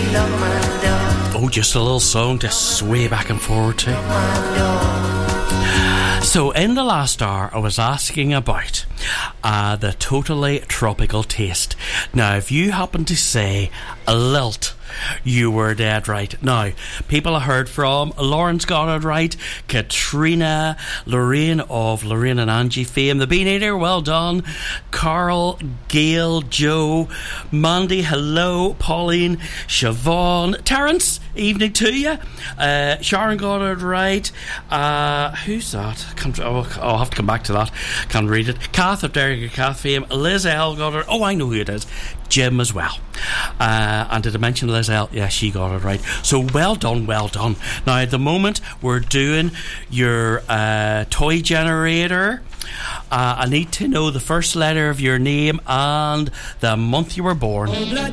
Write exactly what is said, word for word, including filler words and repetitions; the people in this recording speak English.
Oh, just a little song to sway back and forward to. So in the last hour I was asking about uh, the totally tropical taste. Now if you happen to say a lilt, you were dead right. Now, people I heard from, Lauren's got it right, Katrina, Lorraine of Lorraine and Angie fame, the Bean Eater, well done, Carl, Gail, Joe, Mandy, hello, Pauline, Siobhan, Terence, evening to you, uh, Sharon got it right, uh, who's that? I can't, oh, I'll have to come back to that, can't read it. Kath of Derek Kath fame, Liz L got it, oh I know who it is, Jim as well. Uh, and did I mention Liz L? Yeah, she got it right. So well done, well done. Now at the moment we're doing your uh, toy generator. Uh, I need to know the first letter of your name and the month you were born.